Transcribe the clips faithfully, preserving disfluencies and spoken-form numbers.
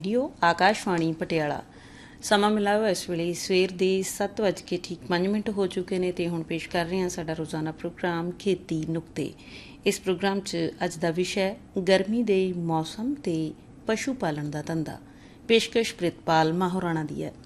Radio Akashvani Patiala समा मिला हुआ इस वेले सवेर के सत्त वज के ठीक पाँच मिनट हो चुके हैं तो हुण पेश कर रहे हैं साडा रोज़ाना प्रोग्राम खेती नुक्ते। इस प्रोग्राम च अज दा विषय गर्मी दे मौसम ते पशु पालन दा धंधा। पेशकश प्रितपाल माहोराणा दी है।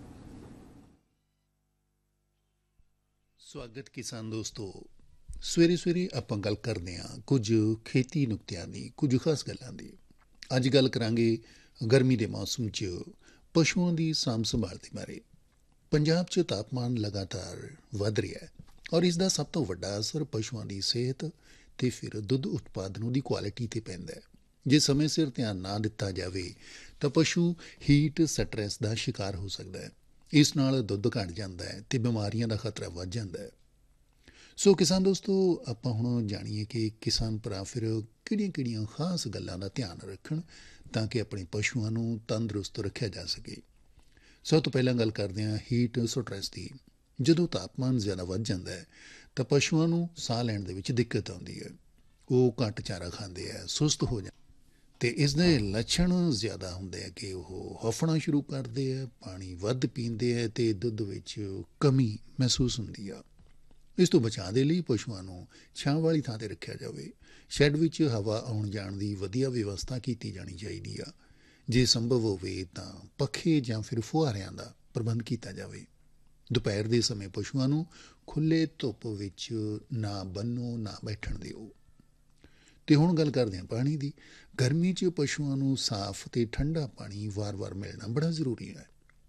स्वागत किसान दोस्तों, सवेरे सवेरे आपां गल करदे हां कुछ खेती नुक्तियां दी, कुछ खास गल्लां दी। अज गल करांगे गर्मी के मौसम च पशुओं की साम संभाल के बारे। पंजाब च तापमान लगातार वध रहा है और इसका सब तो वड्डा असर पशुओं की सेहत ते फिर दुध उत्पादन की क्वालिटी ते पैंदा है। जे समय सिर ध्यान ना दिता जाए तो पशु हीट स्ट्रैस का शिकार हो सकता है। इस नाल दुध घट जाता है तो बीमारियों का खतरा वध जाता है। सो किसान दोस्तों, आपां हुण जाणीए कि किसान भरा फिर किहड़ियां किहड़ियां खास गल्लां दा ध्यान रखण ताकि अपने पशुओं को तंदुरुस्त रखा जा सके। सब तो पहला गल करते हैं हीट स्ट्रैस की। जदों तापमान ज़्यादा वध जाता है तो पशुओं को साह लैण दे विच दिक्कत आउंदी है। वो घट चारा खाते हैं, सुस्त हो जाते, तो इसके लक्षण ज़्यादा होंगे है कि वह हफना शुरू करते हैं, पानी वध पींदे है तो दुध विच कमी महसूस होंदी है। इस तो बचाव के लिए पशुओं को छां वाली थां ते रखा जाए। शैड विच हवा आउण जाण की वधिया व्यवस्था की जानी चाहिए आ। जे संभव होवे तां पखे जां फिर फुहारियां का प्रबंध किया जाए। दोपहर के समय पशुओं को खुले धुप विच ना बन्नो ना बैठण दिओ। ते हुण गल करदे हां पानी की। गर्मी च पशुओं को साफ ते ठंडा पानी वार वार मिलना बड़ा जरूरी है।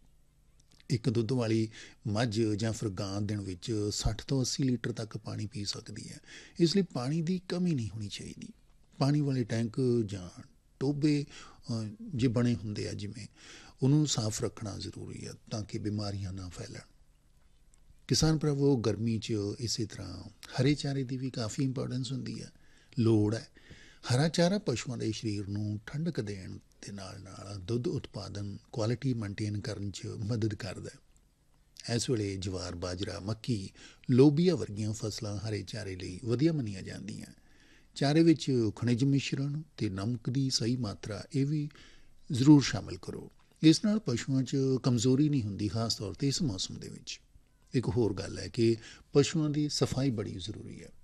एक दुध वाली मझ जां फिर गां दिन विच सठ तो अस्सी लीटर तक पानी पी सकती है। इसलिए पानी की कमी नहीं होनी चाहिए। पानी वाले टैंक जां टोबे जे बने होंदे आ जिवें उन्होंने साफ रखना जरूरी है ताकि बीमारियां ना फैलन। किसान भरावो, गर्मी च इस तरह हरे चारे की भी काफ़ी इंपोर्टेंस होंदी है, लोड़ है। हरा चारा पशुओं के शरीर में ठंडक देण दे नाल नाल दुध उत्पादन क्वालिटी मेनटेन करने च मदद करता है। इस वेले जवार, बाजरा, मक्की, लोबिया वर्गियां फसलां हरे चारे लिए वधिया मनिया जांदियां। चारे विच खनिज मिश्रण ते नमक की सही मात्रा ये भी जरूर शामिल करो। इस नाल पशुओं च कमजोरी नहीं होंदी, खास तौर पर इस मौसम दे विच। एक होर गल है कि पशुओं की सफाई बड़ी जरूरी है।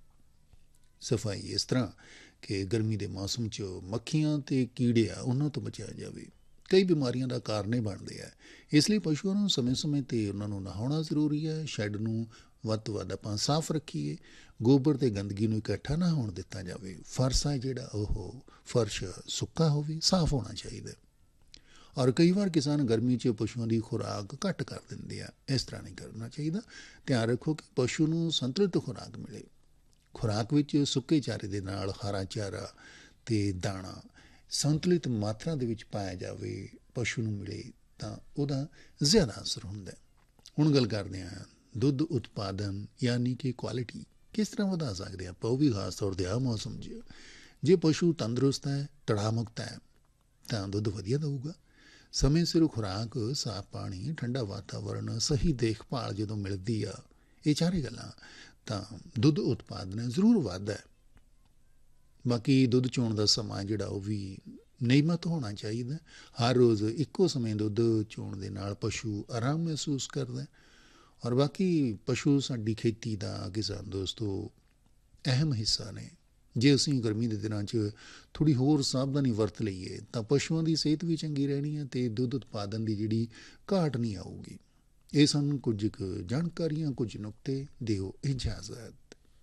सफाई इस तरह कि गर्मी के मौसम च मक्खियां ते कीड़े आ उन्हां तो बचाया जाए। कई बीमारियों का कारण बनते हैं। इसलिए पशुओं को समय समय पर उन्होंने नहाउणा जरूरी है। शैड को वध तो वध आपां साफ रखीए। गोबर ते गंदगी को इकट्ठा ना होण दिता जाए। फर्श है जिहड़ा ओह फर्श सुक्का होवे, साफ होना चाहिए। और कई बार किसान गर्मी च पशुओं की खुराक घट कर देंगे आ। इस तरह नहीं करना चाहिए। ध्यान रखो कि पशु को संतुलित खुराक मिले। खुराक विच सुक्के चारे दे नाल हरा चारा ते दाणा संतुलित मात्रा दे विच पाया जाए, पशु नूं मिले तां उहदा ज़्यादा असर हुंदा है। हुण गल करदे हां दुध उत्पादन यानी कि क्वालिटी किस तरह वधा सकदे आपां, ओह भी खास तौर ते आ मौसम 'च। जे पशु तंदुरुस्त है, तड़ाह मुक्त है तां दुध वधिया दऊगा। समय सिर खुराक, साफ पानी, ठंडा वातावरण, सही देखभाल जदों मिलदी आ, ये चारे गल्लां तां दुध उत्पादन जरूर वधदा है। बाकी दुध चोण का समा जिहड़ा वो भी नियमित होना चाहिए। हर रोज़ इक्को समय दुध चोण दे नाल पशु आराम महसूस करता है। और बाकी पशु साडी खेती का किसान दोस्तों अहम हिस्सा ने। जे असीं गर्मी के दिनों च थोड़ी होर सावधानी वरत लईए तो पशुओं की सेहत भी चंगी रहनी है तो दुध उत्पादन की जिहड़ी घाट नहीं आऊगी। ये सन कुछ जानकारियां, कुछ नुक्ते। दिओ इजाजत।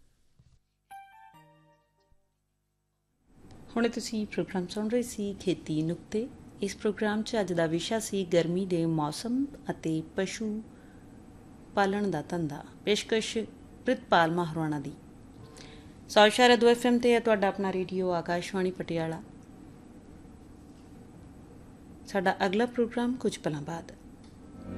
हुणे तुसीं प्रोग्राम सुन रहे सी खेती नुक्ते। इस प्रोग्राम च अज दा विषय सी गर्मी के मौसम अते पशु पालन का धंधा। पेशकश प्रितपाल माहराणा दी। सौ इशारा दो एफ एम ते है तुहाडा अपना रेडियो आकाशवाणी पटियाला। साडा अगला प्रोग्राम कुछ पलों बाद।